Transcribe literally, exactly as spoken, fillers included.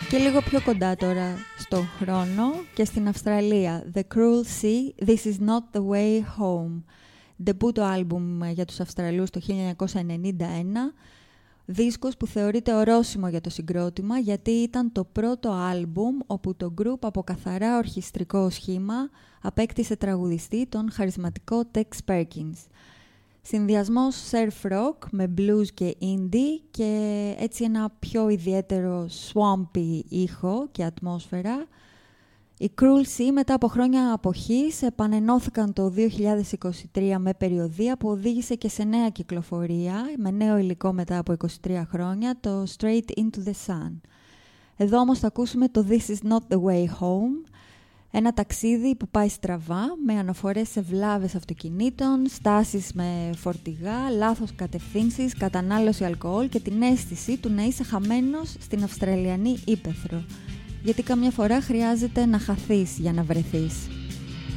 Και λίγο πιο κοντά τώρα στον χρόνο και στην Αυστραλία. The Cruel Sea, This is not the way home. Ντεμπούτο άλμπουμ για τους Αυστραλούς το χίλια εννιακόσια ενενήντα ένα. Δίσκος που θεωρείται ορόσημο για το συγκρότημα γιατί ήταν το πρώτο άλμπουμ όπου το group από καθαρά ορχιστρικό σχήμα απέκτησε τραγουδιστή τον χαρισματικό Tex Perkins. Συνδυασμός surf rock με blues και indie και έτσι ένα πιο ιδιαίτερο swampy ήχο και ατμόσφαιρα. Οι Cruel Sea μετά από χρόνια αποχής επανενώθηκαν το δύο χιλιάδες είκοσι τρία με περιοδεία που οδήγησε και σε νέα κυκλοφορία με νέο υλικό μετά από είκοσι τρία χρόνια, το Straight into the Sun. Εδώ όμως θα ακούσουμε το This is not the way home, ένα ταξίδι που πάει στραβά με αναφορές σε βλάβες αυτοκινήτων, στάσεις με φορτηγά, λάθος κατευθύνσεις, κατανάλωση αλκοόλ και την αίσθηση του να είσαι χαμένος στην Αυστραλιανή ύπαιθρο. Γιατί καμιά φορά χρειάζεται να χαθείς για να βρεθείς.